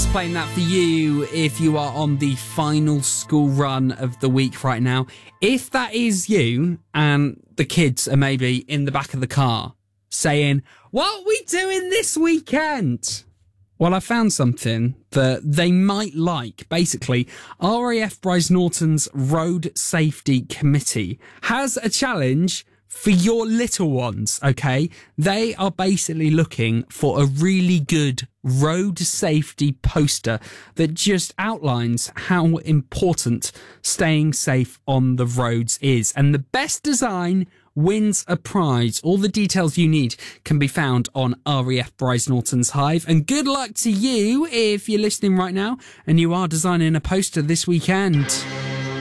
just playing that for you if you are on the final school run of the week right now. If that is you and the kids are maybe in the back of the car saying, what are we doing this weekend? Well, I found something that they might like. Basically, RAF Bryce Norton's Road Safety Committee has a challenge for your little ones, okay? They are basically looking for a really good road safety poster that just outlines how important staying safe on the roads is. And the best design wins a prize. All the details you need can be found on RAF Bryce Norton's Hive. And good luck to you if you're listening right now and you are designing a poster this weekend.